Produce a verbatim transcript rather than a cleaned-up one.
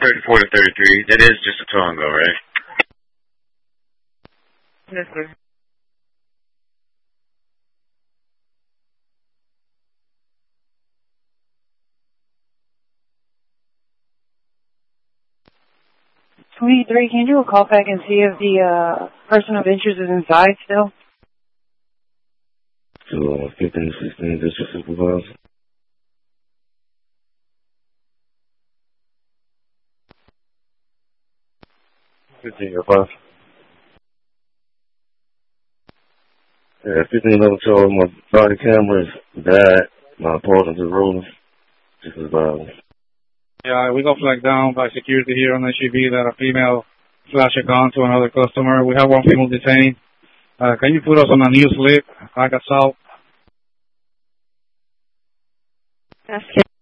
thirty-four to thirty-three. That is just a Tongo, right? Yes, sir. twenty-three, can you do a call back and see if the uh, person of interest is inside still? To uh, fifteen to sixteen district supervisor. fifteen to five. Yeah, fifteen level told my body cameras died. My opponent is rolling. Just as violent. Yeah, we got flagged down by security here on H E B that a female flashed a gun to another customer. We have one female detained. Uh, can you put us on a news list? Like assault. Yes.